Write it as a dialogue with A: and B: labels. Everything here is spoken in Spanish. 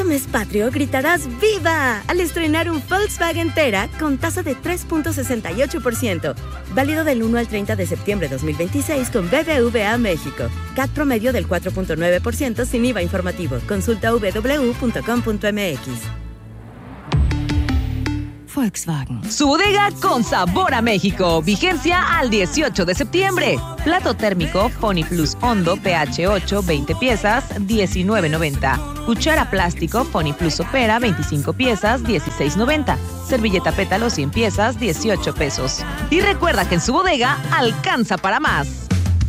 A: mes patrio gritarás ¡Viva! Al estrenar un Volkswagen Tera con tasa de 3.68%. Válido del 1 al 30 de septiembre de 2026 con BBVA México. CAT promedio del 4.9% sin IVA informativo. Consulta www.com.mx.
B: Volkswagen. Su bodega con sabor a México. Vigencia al 18 de septiembre. Plato térmico Pony Plus Hondo pH 8, 20 piezas, $19.90. Cuchara plástico Pony Plus Opera, 25 piezas, $16.90. Servilleta pétalo 100 piezas, $18. Y recuerda que en su bodega alcanza para más.